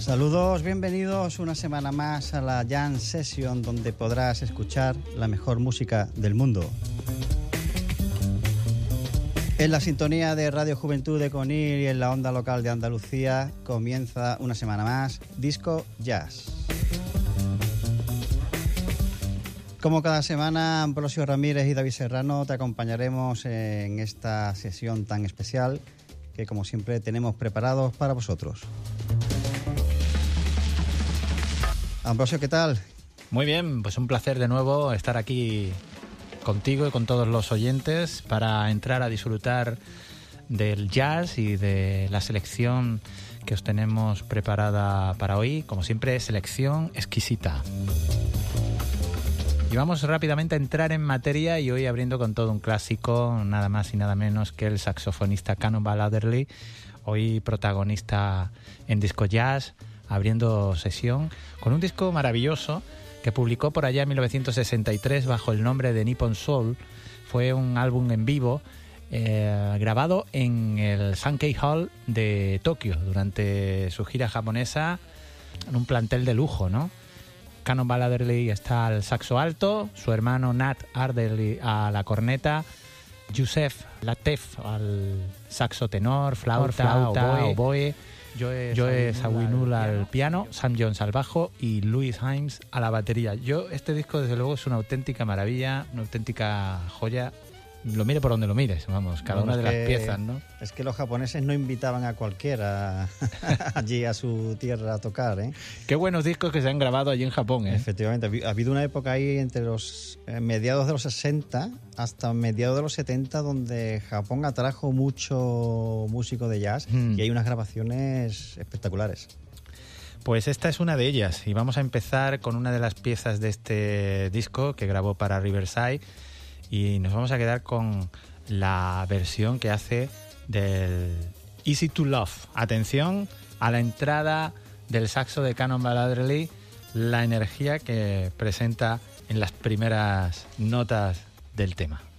Saludos, bienvenidos una semana más a la Jam Session, donde podrás escuchar la mejor música del mundo. En la sintonía de Radio Juventud de Conil y en la onda local de Andalucía comienza una semana más Disco Jazz. Como cada semana, Ambrosio Ramírez y David Serrano te acompañaremos en esta sesión tan especial que, como siempre, tenemos preparados para vosotros. Ambrosio, ¿qué tal? Muy bien, pues un placer de nuevo estar aquí contigo y con todos los oyentes para entrar a disfrutar del jazz y de la selección que os tenemos preparada para hoy. Como siempre, selección exquisita. Y vamos rápidamente a entrar en materia y hoy abriendo con todo un clásico, nada más y nada menos que el saxofonista Cannonball Adderley, hoy protagonista en Disco Jazz, abriendo sesión con un disco maravilloso que publicó por allá en 1963 bajo el nombre de Nippon Soul. Fue un álbum en vivo grabado en el Sankei Hall de Tokio durante su gira japonesa, en un plantel de lujo, ¿no? Cannonball Adderley está al saxo alto, su hermano Nat Adderley a la corneta, Yusef Lateef al saxo tenor, flauta, oboe, Joe Zawinul al piano, Sam Jones al bajo y Louis Himes a la batería. Este disco desde luego es una auténtica maravilla, una auténtica joya. Lo mire por donde lo mires, vamos, cada una de las piezas, ¿no? Es que los japoneses no invitaban a cualquiera allí a su tierra a tocar, ¿eh? Qué buenos discos que se han grabado allí en Japón, ¿eh? Efectivamente, ha habido una época ahí entre los mediados de los 60 hasta mediados de los 70 donde Japón atrajo mucho músico de jazz y hay unas grabaciones espectaculares. Pues esta es una de ellas y vamos a empezar con una de las piezas de este disco que grabó para Riverside. Y nos vamos a quedar con la versión que hace del Easy to Love. Atención a la entrada del saxo de Cannonball Adderley, la energía que presenta en las primeras notas del tema.